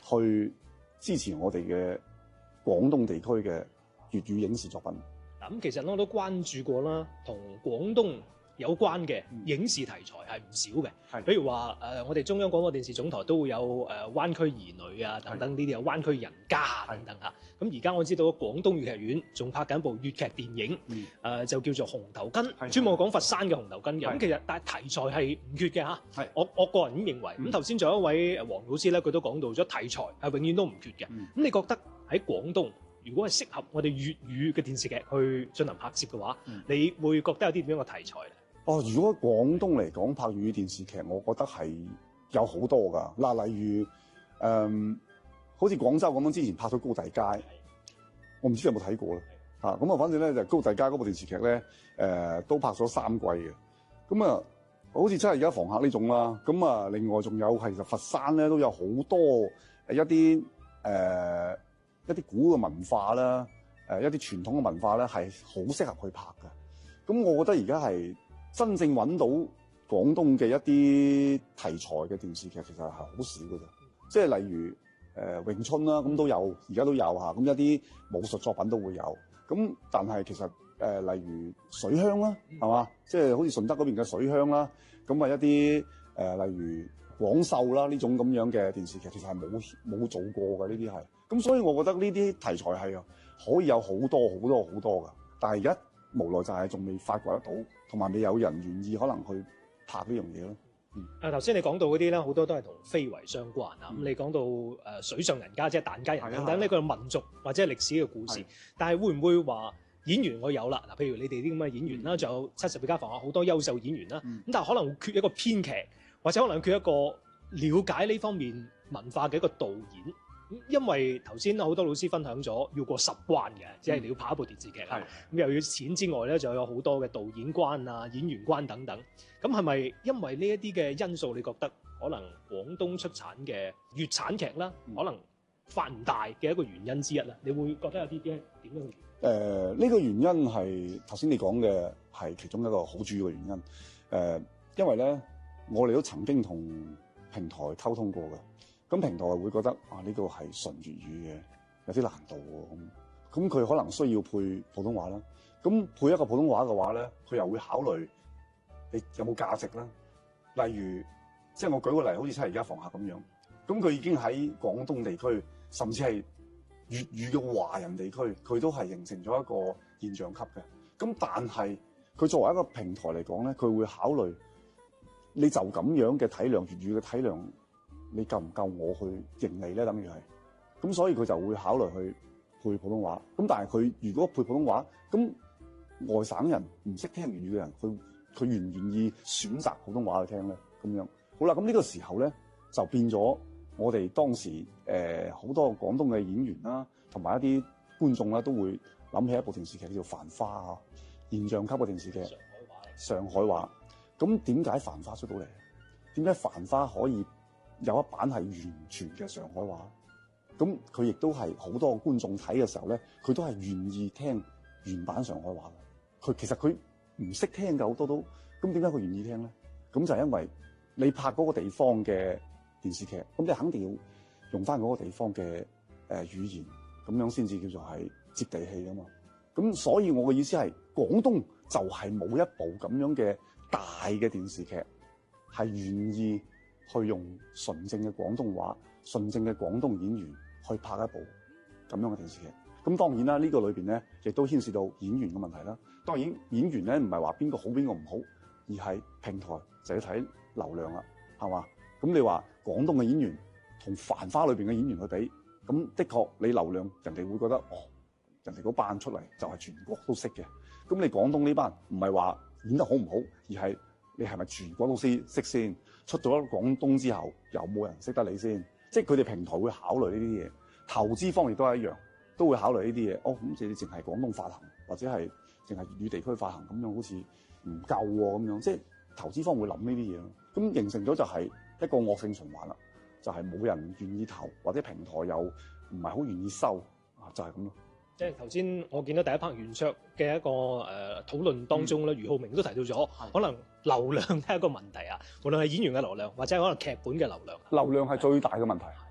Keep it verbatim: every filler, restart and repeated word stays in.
去支持我哋嘅廣東地區嘅粵語影視作品。 嗱，咁其實我都關注過啦，同廣東有關嘅影視題材係唔少嘅， 係比如話誒、呃，我哋中央廣播電視總台都會有誒、呃、灣區兒女啊等等呢啲，有灣區人家啊等等嚇。咁而家我知道廣東粵劇院仲拍緊部粵劇電影，誒、 嗯呃、就叫做《紅頭巾》， 係專門講佛山嘅紅頭巾嘅。咁係其實但係題材係唔缺嘅嚇。 係我我個人咁認為。咁頭先仲有一位黃老師咧，佢都講到咗題材係永遠都唔缺嘅。咁、 嗯、 你覺得喺廣東，如果係適合我哋粵語嘅電視劇去進行拍攝嘅話， 嗯、 你會覺得有啲點樣嘅題材咧？ 哦，如果廣東嚟講拍粵語電視劇，我覺得係有好多㗎。嗱，例如誒、嗯，好似廣州咁樣，之前拍咗《高第街》，我唔知你有冇睇過咧。嚇，咁啊，反正咧就《高第街》嗰部電視劇咧，誒、呃、都拍咗三季嘅。咁啊，好似真係而家房客呢種啦。咁啊，另外仲有係其實佛山咧都有好多誒一啲誒、呃、一啲古嘅文化啦，誒一啲傳統嘅文化咧係好適合去拍嘅。咁我覺得而家係真正揾到廣東嘅一啲題材嘅電視劇，其實係好少嘅啫。即係例如誒、呃、詠春啦，咁都有，而家都有嚇。咁一啲武術作品都會有。咁但係其實誒、呃、例如水鄉啦，係嘛？即係好似順德嗰邊嘅水鄉啦。咁啊一啲誒、呃、例如廣繡啦呢種咁樣嘅電視劇，其實係冇冇做過嘅呢啲係。咁所以我覺得呢啲題材係可以有好多好多好多㗎。但係而家無奈就係仲未發掘得到，同埋未有人願意可能去拍呢樣嘢咯。嗯， 啊頭先你講到嗰啲咧，好多都係同非遺相關啊。咁、 嗯、 你講到誒、呃、水上人家即係疍家人等等呢啊個民族或者係歷史嘅故事，但係會唔會話演員我有啦？嗱，譬如你哋啲咁嘅演員啦，仲、嗯、有七十二家房客好多優秀演員啦。咁、嗯、但係可能會缺一個編劇，或者可能缺一個了解呢方面文化嘅一個導演。因為頭先好多老師分享咗要過十關嘅，即係你要拍一部電視劇啊，咁又要錢之外咧，就有好多嘅導演關啊、演員關等等。咁係咪因為呢一啲嘅因素，你覺得可能廣東出產嘅粵產劇啦，嗯、可能發唔大嘅一個原因之一啊？你會覺得有啲啲點樣嘅？誒、 呃，呢、這個原因係頭先你講嘅係其中一個好主要嘅原因。誒、呃，因為咧，我哋都曾經同平台溝通過嘅。咁平台會覺得啊，呢個係純粵語嘅，有啲難度喎。咁咁佢可能需要配普通話啦。咁配一個普通話嘅話咧，佢又會考慮你有冇價值啦。例如，即係我舉個例，好似七十二家房客咁樣，咁佢已經喺廣東地區，甚至係粵語嘅華人地區，佢都係形成咗一個現象級嘅。咁但係佢作為一個平台嚟講咧，佢會考慮你就咁樣嘅體量，粵語嘅體量。你夠唔夠我去認你咧？等於係咁，所以佢就會考慮去配普通話。咁但係佢如果配普通話，咁外省人唔識聽粵語嘅人，佢佢願唔願意選擇普通話去聽咧？咁樣好啦，咁呢個時候咧就變咗我哋當時誒好、呃、多廣東嘅演員啦，同埋一啲觀眾啦，都會諗起一部電視劇叫做《繁花》啊，現象級嘅電視劇。上海話。上海話。咁點解《繁花》出到嚟？點解《繁花》可以有一版係完全嘅上海話？咁佢亦都係好多觀眾睇嘅時候咧，佢都係願意聽原版上海話嘅。佢其實佢唔識聽㗎，好多都。咁點解佢願意聽咧？咁就係因為你拍嗰個地方嘅電視劇，咁你肯定要用翻嗰個地方嘅誒語言，咁樣先至叫做係接地氣㗎嘛。咁所以我嘅意思係，廣東就係冇一部咁樣嘅大嘅電視劇係願意去用純正嘅廣東話、純正嘅廣東演員去拍一部咁樣嘅電視劇。咁當然啦，呢個裏邊咧亦都牽涉到演員嘅問題啦。當然演員咧唔係話邊個好邊個唔好，而係平台就要睇流量啦，係嘛？咁你話廣東嘅演員同《繁花》裏邊嘅演員去比，咁的確你流量人哋會覺得哦，人哋嗰班出嚟就係全國都識嘅。咁你廣東呢班唔係話演得好唔好，而係你係咪全國都識識先？出咗廣東之後，有冇人識得你先？即係佢哋平台會考慮呢啲嘢，投資方亦都係一樣，都會考慮呢啲嘢。哦，咁你淨係廣東發行，或者係淨係粵語地區發行，咁樣好似唔夠喎，咁樣即係投資方會諗呢啲嘢咯。咁形成咗就係一個惡性循環啦，就係、是、冇人願意投，或者平台又唔係好願意收，啊，就係咁咯。 即係頭先我見到第一 part 圓桌嘅一個誒、呃、討論當中咧，俞、嗯、灝明都提到咗，可能流量係一個問題啊，無論係演員嘅流量，或者係可能劇本嘅流量。 流量係最大嘅問題。